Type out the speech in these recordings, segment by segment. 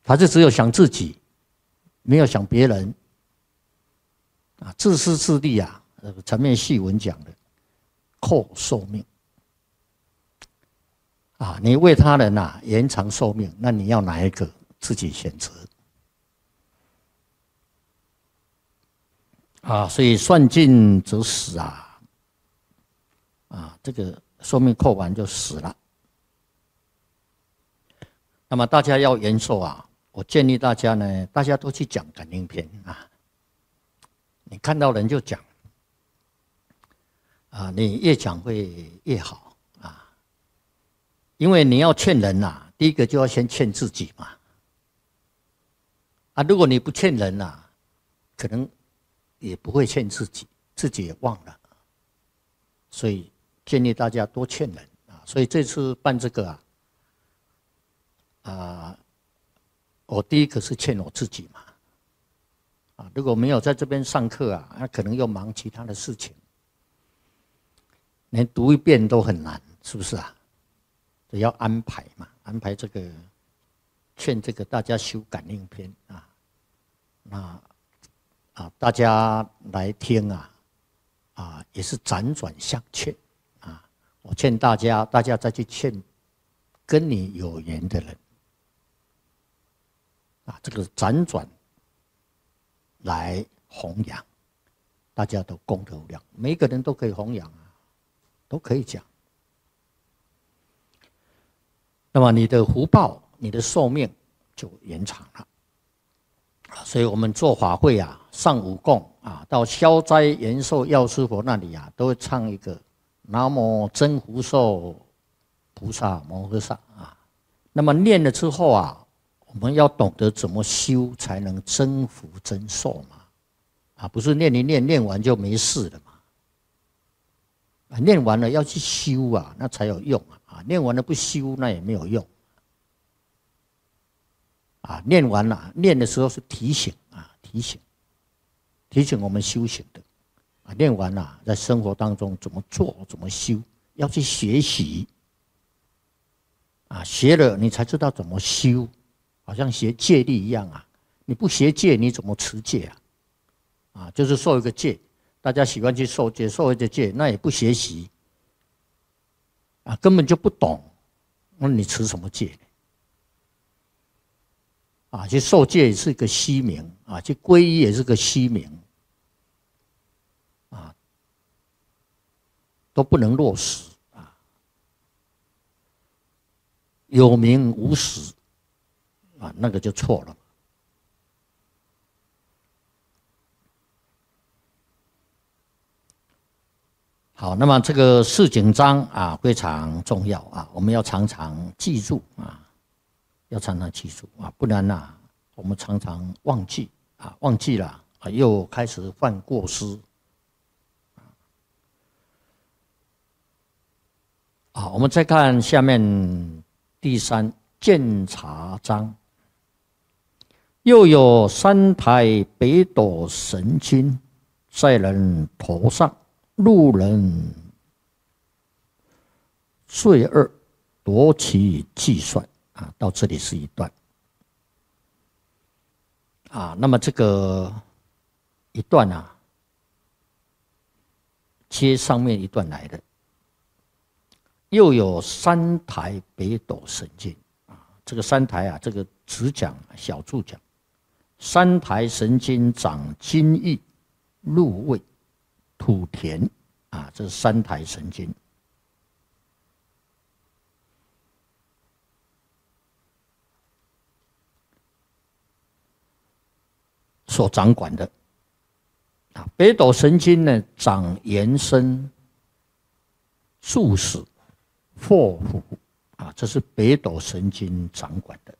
他就只有想自己，没有想别人。自私自利啊，前面戏文讲的，扣寿命。你为他人延长寿命，那你要哪一个自己选择。所以算尽则死这个寿命扣完就死了。那么大家要延寿我建议大家呢，大家都去讲感应篇你看到人就讲你越讲会越好因为你要劝人第一个就要先劝自己嘛如果你不劝人可能也不会劝自己，自己也忘了，所以建议大家多劝人所以这次办这个我第一个是劝我自己嘛如果没有在这边上课那可能又忙其他的事情，连读一遍都很难，是不是要安排嘛，安排这个劝这个大家修感应篇大家来听也是辗转相劝我劝大家，大家再去劝跟你有缘的人这个辗转来弘扬，大家都功德无量，每一个人都可以弘扬都可以讲。那么你的福报，你的寿命就延长了。所以我们做法会上午供到消灾延寿药师佛那里都会唱一个南无真福寿菩萨摩诃萨那么念了之后我们要懂得怎么修才能增福增寿嘛不是念一念，念完就没事了嘛念完了要去修那才有用念完了不修那也没有用念完了，念的时候是提醒提醒我们修行的念完了，在生活当中怎么做怎么修，要去学习学了你才知道怎么修，好像学戒律一样你不学戒你怎么持戒就是受一个戒，大家喜欢去受戒，受一个戒那也不学习根本就不懂，那你持什么戒呢去受戒也是一个虚名去皈依也是个虚名都不能落实有名无实那个就错了。好，那么这个四紧章非常重要我们要常常记住要常常记住不然我们常常忘记忘记了又开始犯过失我们再看下面第3鉴察章，又有3台北斗神经在人头上，路人罪恶夺其计算到这里是一段那么这个一段接上面一段来的，又有3台北斗神经这个3台这个只讲小注讲，3台神经长金玉、入位、土田这是3台神经。所掌管的北斗神经呢，掌延伸、术使、祸福这是北斗神经掌管的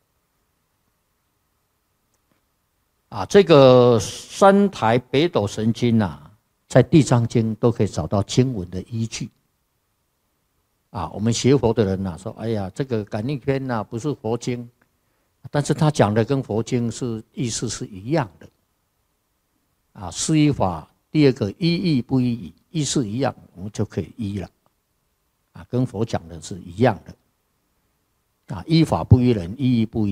这个3台北斗神经在地藏经都可以找到经文的依据我们学佛的人说，哎呀，这个感应篇不是佛经，但是他讲的跟佛经是意思是一样的施依法，第二个依义不依义，意思一样，我们就可以依了跟佛讲的是一样的依法不依人，依义不依